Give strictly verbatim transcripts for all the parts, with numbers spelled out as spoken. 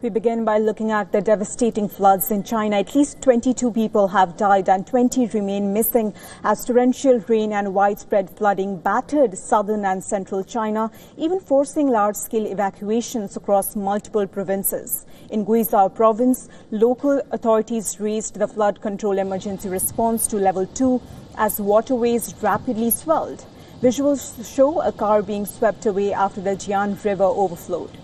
We begin by looking at the devastating floods in China. At least twenty-two people have died and twenty remain missing as torrential rain and widespread flooding battered southern and central China, even forcing large-scale evacuations across multiple provinces. In Guizhou province, local authorities raised the flood control emergency response to level two as waterways rapidly swelled. Visuals show a car being swept away after the Jian River overflowed.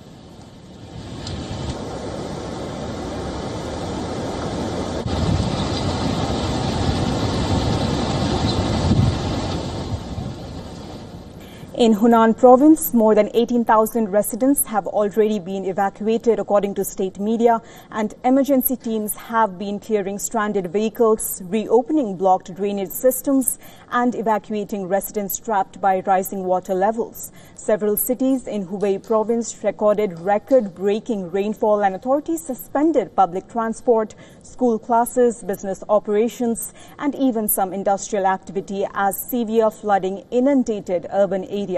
In Hunan province, more than eighteen thousand residents have already been evacuated according to state media, and emergency teams have been clearing stranded vehicles, reopening blocked drainage systems and evacuating residents trapped by rising water levels. Several cities in Hubei province recorded record-breaking rainfall, and authorities suspended public transport, school classes, business operations and even some industrial activity as severe flooding inundated urban areas.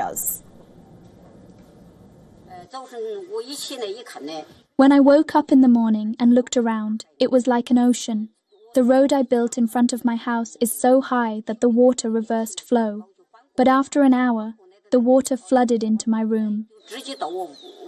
When I woke up in the morning and looked around, it was like an ocean. The road I built in front of my house is so high that the water reversed flow. But after an hour, the water flooded into my room.